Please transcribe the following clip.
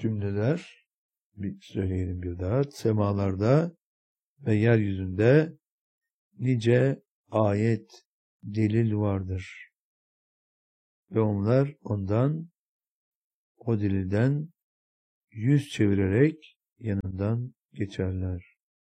cümleler, bir söyleyelim bir daha. Semalarda ve yeryüzünde nice ayet, delil vardır. Ve onlar ondan, o delilden yüz çevirerek yanından geçerler.